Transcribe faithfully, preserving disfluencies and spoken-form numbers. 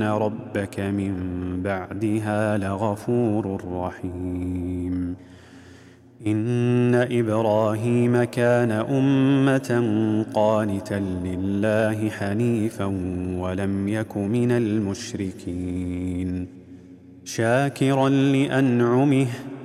ربك من بعدها لغفور رحيم إن إبراهيم كان أمة قانتا لله حنيفا ولم يك من المشركين شاكرا لأنعمه